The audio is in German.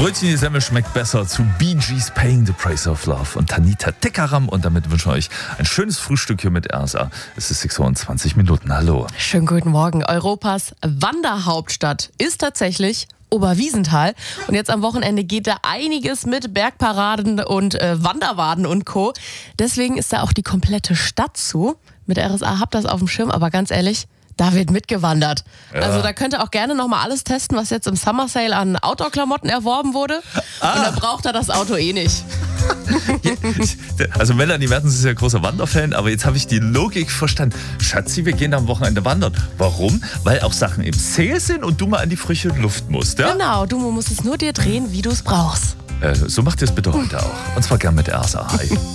Brötchen die Semmel schmeckt besser zu Bee Gees Paying the Price of Love und Tanita Tekaram. Und damit wünschen wir euch ein schönes Frühstück hier mit RSA. Es ist 6:20 Uhr. Hallo. Schönen guten Morgen. Europas Wanderhauptstadt ist tatsächlich Oberwiesenthal. Und jetzt am Wochenende geht da einiges mit Bergparaden und Wanderwaden und Co. Deswegen ist da auch die komplette Stadt zu. Mit RSA habt ihr das auf dem Schirm, aber ganz ehrlich, da wird mitgewandert. Ja. Also da könnt ihr auch gerne nochmal alles testen, was jetzt im Summer Sale an Outdoor-Klamotten erworben wurde. Und da braucht er das Auto eh nicht. Also Melanie Mertens ist ja großer Wanderfan, aber jetzt habe ich die Logik verstanden. Schatzi, wir gehen am Wochenende wandern. Warum? Weil auch Sachen im Sale sind und du mal an die frische Luft musst, ja? Genau, du musst es nur dir drehen, wie du es brauchst. So macht ihr es bitte heute auch. Und zwar gern mit RSA. Hi.